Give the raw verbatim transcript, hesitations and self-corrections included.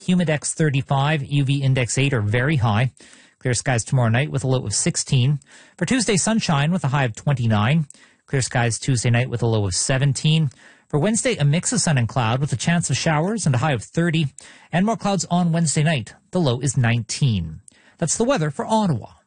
Humidex thirty-five, U V index eight are very high. Clear skies tomorrow night with a low of sixteen. For Tuesday, sunshine with a high of twenty-nine. Clear skies Tuesday night with a low of seventeen. For Wednesday, a mix of sun and cloud with a chance of showers and a high of thirty. And more clouds on Wednesday night. The low is nineteen. That's the weather for Ottawa.